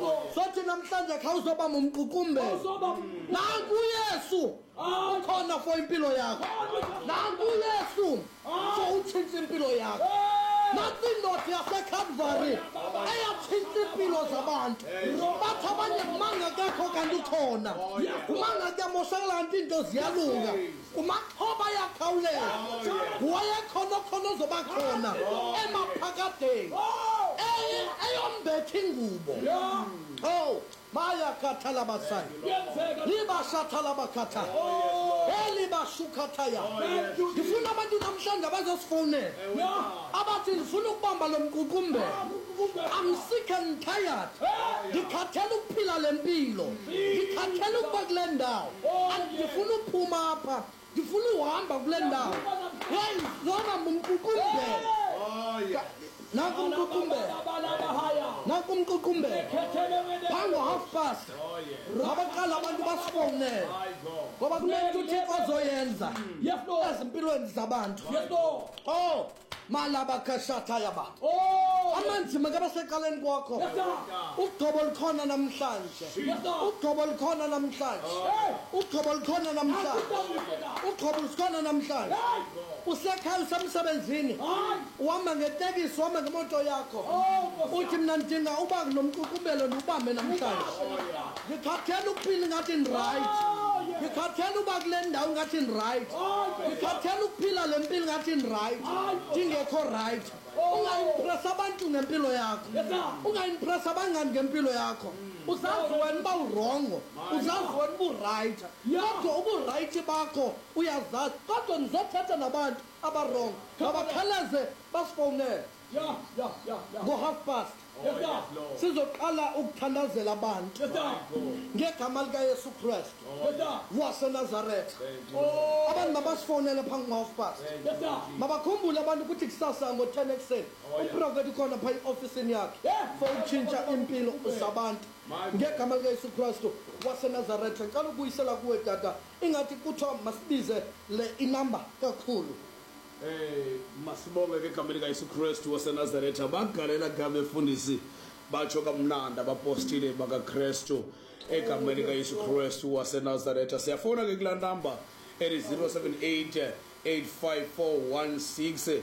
sothi namhlanje khawuzoba umqukumbe nanku Yesu khona for impilo yakho nanku Yesu so utshintsha impilo yakho nathi indoda yaseCalvary eyatshintsha impilo zabantu bathi abanye kumanga kakho kanti ukhona kumanga kuyamoshakala kanti into ziyalunga kumaxhoba yakhawuleza wayekhona khona ozoba khona emaphakadeni eyombetha ingubo maya kathala basai liba shathala bakatha eliba shukataya ngifuna abantu namhlanje abazosifonela abathi ngifuna ukubamba lo mqukumbe I'm sick and tired ngikhathela ukuphila lempilo ngikhathela ukuba kule ndawo ngifuna ukuphuma apha ngifuna uhamba kule ndawo hey zona umqukumbe nakumqukumbe phango half past abaqala abantu basifonele ngoba kunento uThixo ozoyenza ezimpilweni zabantu malaba khashatha yaba amanzi makabe seqaleni kwakho ugcobo likhona namhlanje ugcobo likhona namhlanje ugcobo likhona namhlanje ugcobo likhona namhlanje usekhaya usemsebenzini uhamba ngetekisi uhamba ngemoto yakho uthi mina ndinga uba nomqukumbelo nobambe namhlanje ngikhathela ukuphila ngathi right ngikhathela uba kule ndawo ngathi right ngikhathela ukuphila lempilo ngathi right ngekho right ungaimpress abantu ngempilo yakho ungaimpress abangani ngempilo yakho uzazi wena uba urongo uzazi wena uba right kodwa ubu right bakho uyazazi kodwa nizothetha nabantu abarongo abakhaleze basifonele go half past sizoqala ukuthandazela abantu ngegama lika Yesu Kristu waseNazaretha abantu mabasifonele phansi half past mabakhumbule abantu ukuthi kusasa ngo-10 ekuseni uprofeti khona pha i-ofisini yakhe for utshintsha impilo zabantu ngegama lika Yesu Kristu waseNazaretha ngicela ukubuyisela kuwe tata ingathi kuthiwa masibize le inamba kakhulu masibonge ngegama lika Yesu Kristu waseNazaretha bagalela gama efundisi batsho kamnandi abapostile bakaKristu egama lika Yesu Kristu waseNazaretha siyafona ke kulaa namba eri 078 85416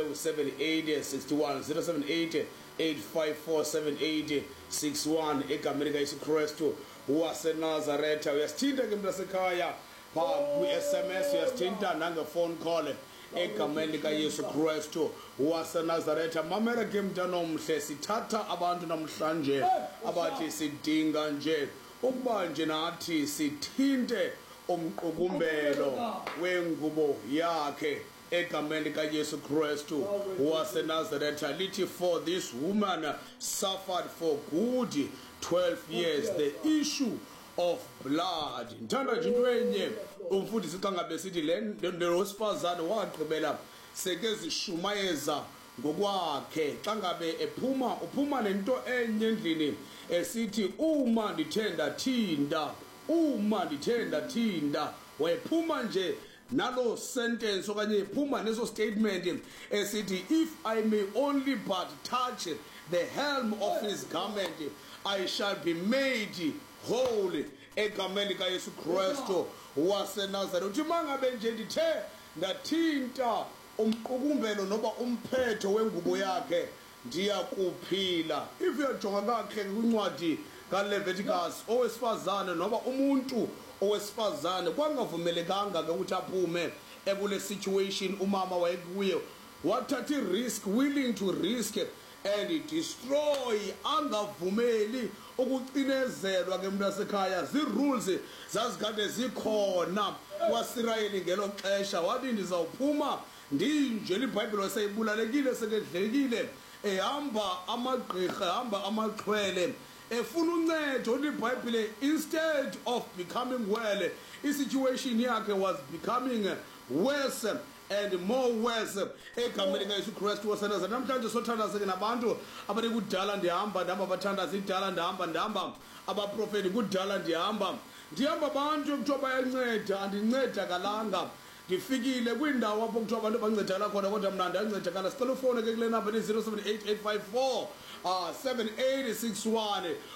7861 078 854 7861 egama lika Yesu Kristu waseNazaretha uyasithinta ke mntasekhaya ku-SMS uyasithinta nange-phone call egameni lika Yesu Kristu waseNazaretha mamela ke mntana omhle sithatha abantu namhlanje abathi sidinga nje ukuba nje nathi sithinte umqukumbelo wengubo yakhe egameni lika Yesu Kristu waseNazaretha lithi for this woman suffered for good 12 years the issue of blood. Ntanda nje into enye umfundisi xa ngabe sithi le wesifazane wagqibela seke zishumayeza ngokwakhe xa ngabe uphuma nento enye endlini esithi uma ndithe thinda wayephuma nje nalo sentence okanye iphuma neso statement esithi if I may only but touch the hem of his garment I shall be made holy egameni lika Yesu Kristu waseNazaretha uthi mangabe nje ndithe ndathinta umqukumbelo noba umphetho wengubo yakhe ndiyakuphila. If uyajonga kakhe kwincwadi kaLeviticus owesifazane noba umuntu owesifazane kwangavumelekanga ke ukuthi aphume ekule situation umama wayekuyo wathatha i-risk willing to risk and destroy angavumeli ukucinezelwa ke mntasekhaya zirules zazikade zikhona kwaSirayeli ngelo xesha wathi ndizawuphuma ndinje liBhayibheli waseyibulalekile sekedlekile ehamba amagqirha hamba amaxhwele efuna uncedo liBhayibheli instead of becoming well isituation yakhe was becoming worse and more worse egameni lika Yesu Kristu waseNazaretha. Namhlanje sothandazeke nabantu abathi kudala ndihamba bathandaza idala ndihamba abaprofeti kudala ndihamba abantu ekuthiwa bayanceda andinceda kalanga ndifikile kwindawo apho kuthiwa abantu bancedakala khona kodwa mna andiyancedakala. Sicela ufone ke kule namba 078854 7861